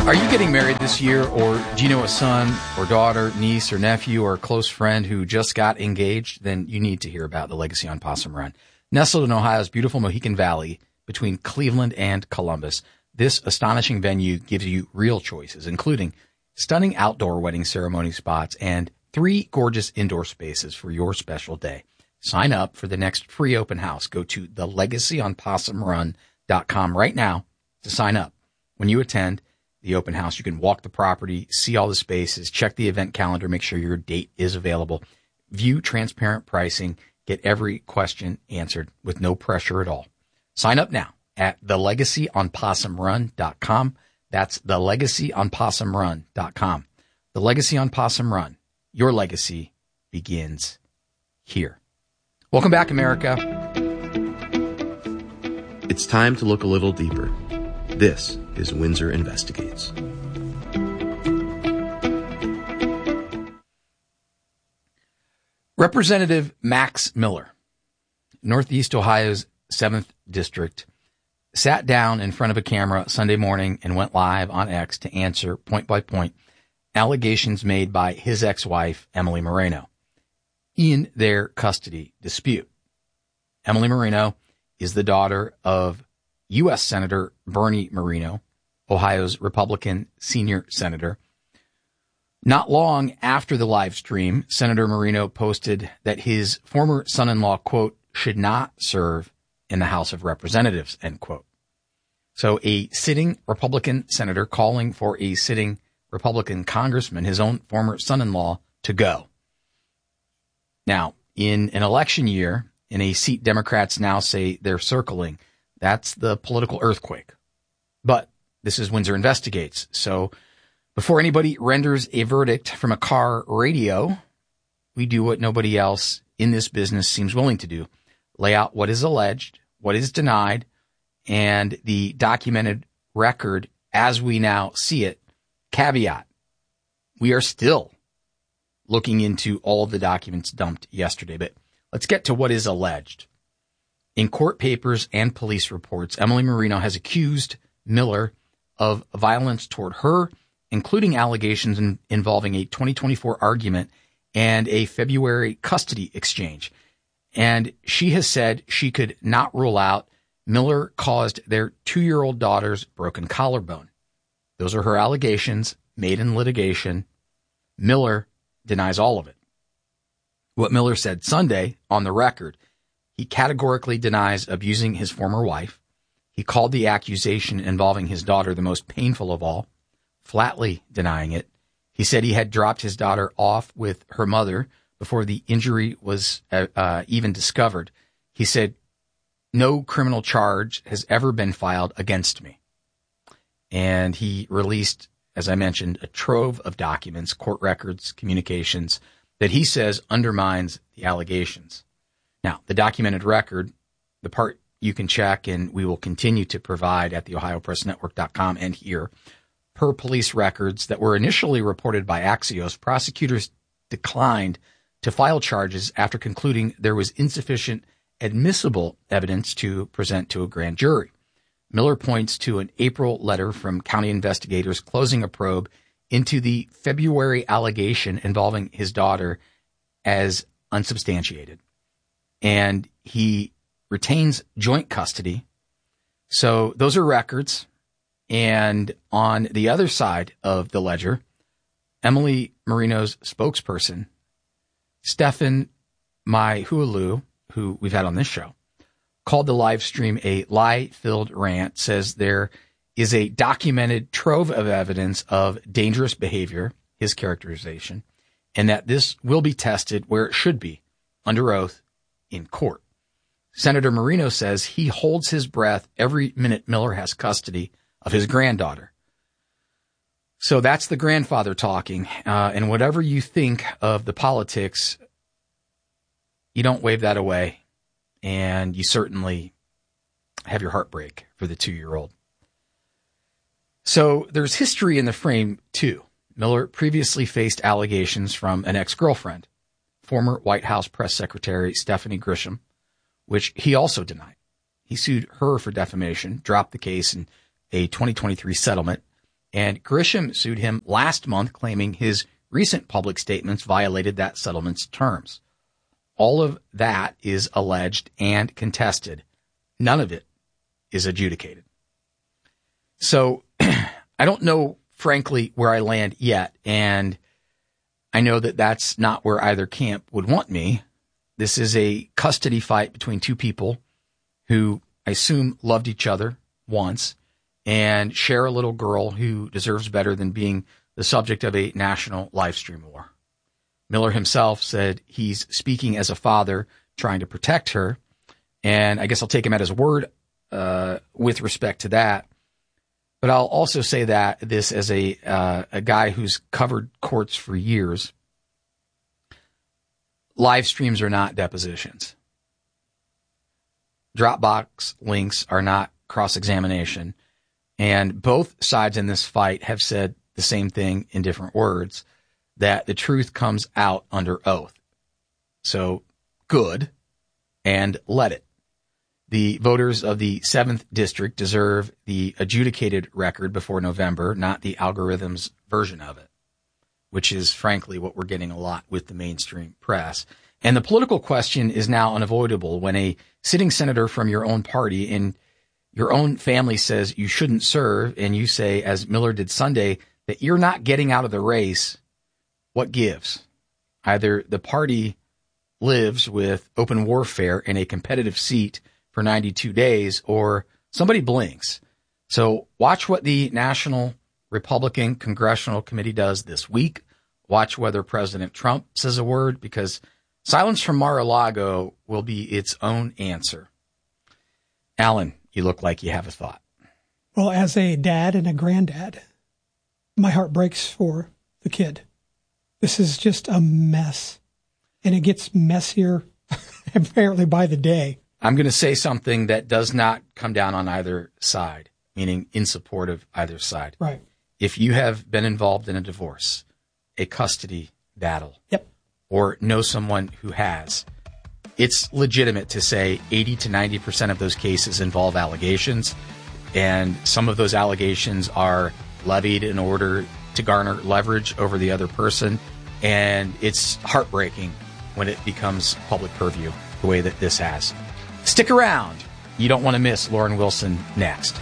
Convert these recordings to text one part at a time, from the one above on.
Are you getting married this year, or do you know a son or daughter, niece or nephew or a close friend who just got engaged? Then you need to hear about the Legacy on Possum Run. Nestled in Ohio's beautiful Mohican Valley between Cleveland and Columbus, this astonishing venue gives you real choices, including stunning outdoor wedding ceremony spots and 3 gorgeous indoor spaces for your special day. Sign up for the next free open house. Go to thelegacyon.possumrun.com right now to sign up. When you attend the open house, you can walk the property, see all the spaces, check the event calendar, make sure your date is available, view transparent pricing, get every question answered with no pressure at all. Sign up now at thelegacyon.possumrun.com. That's thelegacyon.possumrun.com. The Legacy on Possum Run. Your legacy begins here. Welcome back, America. It's time to look a little deeper. This is Windsor Investigates. Representative Max Miller, Northeast Ohio's 7th District, sat down in front of a camera Sunday morning and went live on X to answer point by point allegations made by his ex-wife, Emily Moreno, in their custody dispute. Emily Moreno is the daughter of U.S. Senator Bernie Moreno, Ohio's Republican senior senator. Not long after the live stream, Senator Moreno posted that his former son-in-law, quote, should not serve in the House of Representatives, end quote. So a sitting Republican senator calling for a sitting Republican congressman, his own former son-in-law, to go. Now, in an election year, in a seat Democrats now say they're circling, that's the political earthquake. But this is Windsor Investigates. So before anybody renders a verdict from a car radio, we do what nobody else in this business seems willing to do. Lay out what is alleged, what is denied, and the documented record as we now see it. Caveat, we are still looking into all the documents dumped yesterday, but let's get to what is alleged. In court papers and police reports, Emily Moreno has accused Miller of violence toward her, including allegations involving a 2024 argument and a February custody exchange. And she has said she could not rule out Miller caused their 2-year-old daughter's broken collarbone. Those are her allegations made in litigation. Miller denies all of it. What Miller said Sunday on the record, he categorically denies abusing his former wife. He called the accusation involving his daughter the most painful of all, flatly denying it. He said he had dropped his daughter off with her mother before the injury was even discovered. He said, no criminal charge has ever been filed against me. And he released, as I mentioned, a trove of documents, court records, communications that he says undermines the allegations. Now, the documented record, the part you can check and we will continue to provide at the OhioPressNetwork.com and here, per police records that were initially reported by Axios, prosecutors declined to file charges after concluding there was insufficient admissible evidence to present to a grand jury. Miller points to an April letter from county investigators closing a probe into the February allegation involving his daughter as unsubstantiated. And he retains joint custody. So those are records. And on the other side of the ledger, Emily Moreno's spokesperson, Stefan Maihualu, who we've had on this show, called the live stream a lie-filled rant, says there is a documented trove of evidence of dangerous behavior, his characterization, and that this will be tested where it should be, under oath, in court. Senator Moreno says he holds his breath every minute Miller has custody of his granddaughter. So that's the grandfather talking. And whatever you think of the politics, you don't wave that away. And you certainly have your heart break for the 2-year-old. So there's history in the frame, too. Miller previously faced allegations from an ex-girlfriend, former White House press secretary Stephanie Grisham, which he also denied. He sued her for defamation, dropped the case in a 2023 settlement, And Grisham sued him last month, claiming his recent public statements violated that settlement's terms. All of that is alleged and contested. None of it is adjudicated. So I don't know, frankly, where I land yet. And I know that that's not where either camp would want me. This is a custody fight between two people who I assume loved each other once and share a little girl who deserves better than being the subject of a national live stream war. Miller himself said he's speaking as a father trying to protect her. And I guess I'll take him at his word with respect to that. But I'll also say that this as a guy who's covered courts for years. Live streams are not depositions. Dropbox links are not cross-examination. And both sides in this fight have said the same thing in different words, that the truth comes out under oath. So good, and let it. The voters of the 7th District deserve the adjudicated record before November, not the algorithm's version of it, which is frankly what we're getting a lot with the mainstream press. And the political question is now unavoidable when a sitting senator from your own party and your own family says you shouldn't serve, and you say, as Miller did Sunday, that you're not getting out of the race. What gives? Either the party lives with open warfare in a competitive seat for 92 days, or somebody blinks. So watch what the National Republican Congressional Committee does this week. Watch whether President Trump says a word, because silence from Mar-a-Lago will be its own answer. Alan, you look like you have a thought. Well, as a dad and a granddad, my heart breaks for the kid. This is just a mess, and it gets messier apparently by the day. I'm going to say something that does not come down on either side, meaning in support of either side. Right. If you have been involved in a divorce, a custody battle, yep, or know someone who has, it's legitimate to say 80 to 90% of those cases involve allegations, and some of those allegations are levied in order to garner leverage over the other person, and it's heartbreaking when it becomes public purview the way that this has. Stick around. You don't want to miss Lauren Wilson next.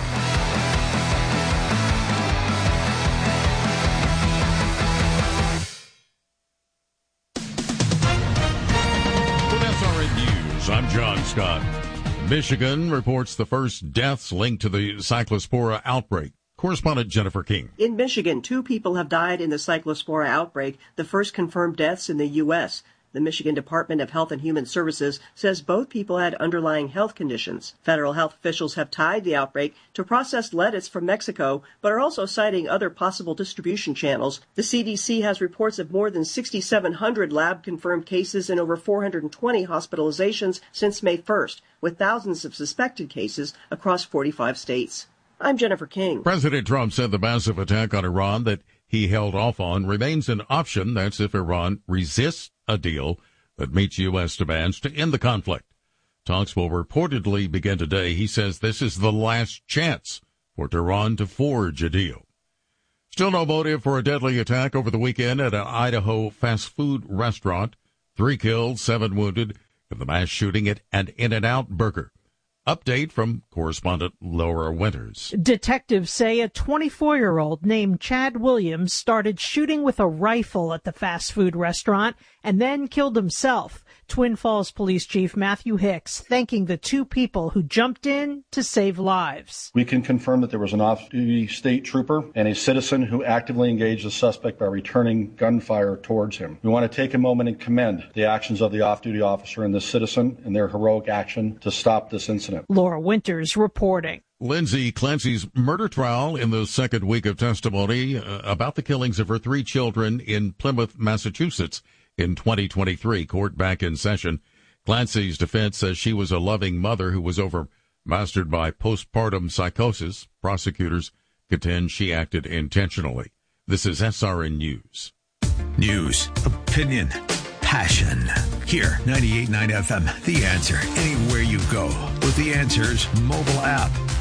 With SRN News, I'm John Scott. Michigan reports the first deaths linked to the Cyclospora outbreak. Correspondent Jennifer King. In Michigan, 2 people have died in the Cyclospora outbreak, the first confirmed deaths in the U.S. The Michigan Department of Health and Human Services says both people had underlying health conditions. Federal health officials have tied the outbreak to processed lettuce from Mexico, but are also citing other possible distribution channels. The CDC has reports of more than 6,700 lab-confirmed cases and over 420 hospitalizations since May 1st, with thousands of suspected cases across 45 states. I'm Jennifer King. President Trump said the massive attack on Iran that he held off on remains an option. That's if Iran resists a deal that meets U.S. demands to end the conflict. Talks will reportedly begin today. He says this is the last chance for Tehran to forge a deal. Still no motive for a deadly attack over the weekend at an Idaho fast food restaurant. 3 killed, 7 wounded in the mass shooting at an In-N-Out Burger. Update from correspondent Laura Winters. Detectives say a 24-year-old named Chad Williams started shooting with a rifle at the fast food restaurant and then killed himself. Twin Falls Police Chief Matthew Hicks thanking the 2 people who jumped in to save lives. We can confirm that there was an off-duty state trooper and a citizen who actively engaged the suspect by returning gunfire towards him. We want to take a moment and commend the actions of the off-duty officer and the citizen and their heroic action to stop this incident. Laura Winters reporting. Lindsay Clancy's murder trial in the second week of testimony about the killings of her 3 children in Plymouth, Massachusetts in 2023. Court back in session. Clancy's defense says she was a loving mother who was overmastered by postpartum psychosis. Prosecutors contend she acted intentionally. This is SRN News. News, opinion, passion. Here, 98.9 FM, The Answer. Anywhere you go with The Answer's mobile app.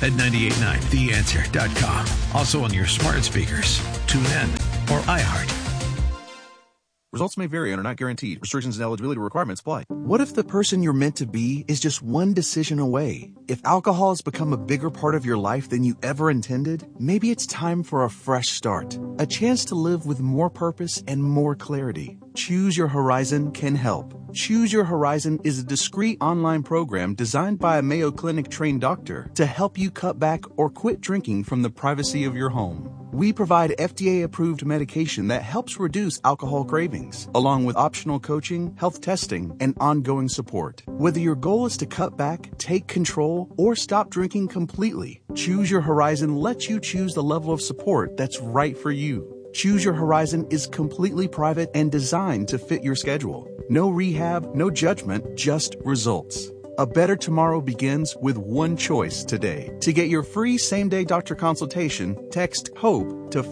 at 989theanswer.com. Also on your smart speakers, TuneIn, or iHeart. Results may vary and are not guaranteed. Restrictions and eligibility requirements apply. What if the person you're meant to be is just one decision away? If alcohol has become a bigger part of your life than you ever intended, maybe it's time for a fresh start. A chance to live with more purpose and more clarity. Choose Your Horizon can help. Choose Your Horizon is a discreet online program designed by a Mayo Clinic trained doctor to help you cut back or quit drinking from the privacy of your home. We provide FDA-approved medication that helps reduce alcohol cravings, along with optional coaching, health testing, and ongoing support. Whether your goal is to cut back, take control, or stop drinking completely, Choose Your Horizon lets you choose the level of support that's right for you. Choose Your Horizon is completely private and designed to fit your schedule. No rehab, no judgment, just results. A better tomorrow begins with one choice today. To get your free same-day doctor consultation, text HOPE to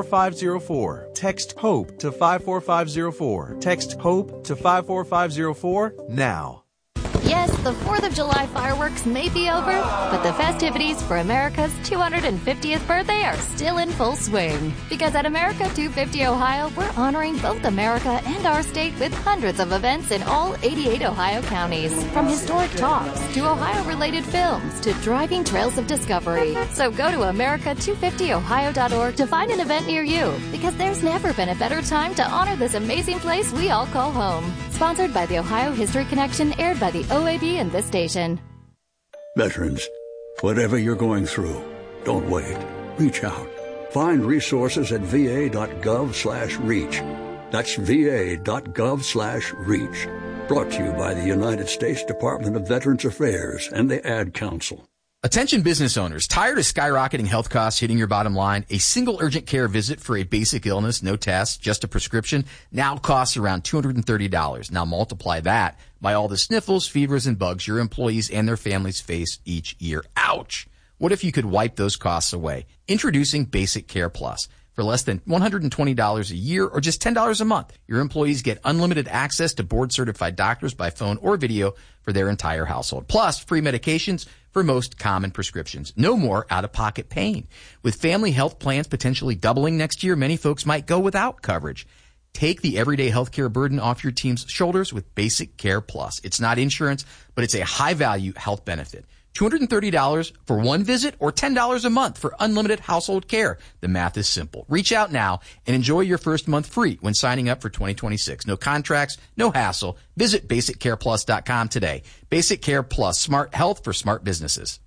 54504. Text HOPE to 54504. Text HOPE to 54504 now. Yes, the 4th of July fireworks may be over, but the festivities for America's 250th birthday are still in full swing. Because at America 250 Ohio, we're honoring both America and our state with hundreds of events in all 88 Ohio counties. From historic talks to Ohio-related films to driving trails of discovery. So go to America250ohio.org to find an event near you, because there's never been a better time to honor this amazing place we all call home. Sponsored by the Ohio History Connection, aired by the OAB and this station. Veterans, whatever you're going through, don't wait. Reach out. Find resources at va.gov/reach. That's va.gov/reach. Brought to you by the United States Department of Veterans Affairs and the Ad Council. Attention business owners, tired of skyrocketing health costs hitting your bottom line? A single urgent care visit for a basic illness, no tests, just a prescription, now costs around $230. Now multiply that by all the sniffles, fevers, and bugs your employees and their families face each year. Ouch! What if you could wipe those costs away? Introducing Basic Care Plus. For less than $120 a year or just $10 a month, your employees get unlimited access to board-certified doctors by phone or video for their entire household. Plus, free medications for most common prescriptions. No more out-of-pocket pain. With family health plans potentially doubling next year, many folks might go without coverage. Take the everyday healthcare burden off your team's shoulders with Basic Care Plus. It's not insurance, but it's a high-value health benefit. $230 for one visit or $10 a month for unlimited household care. The math is simple. Reach out now and enjoy your first month free when signing up for 2026. No contracts, no hassle. Visit BasicCarePlus.com today. Basic Care Plus, smart health for smart businesses.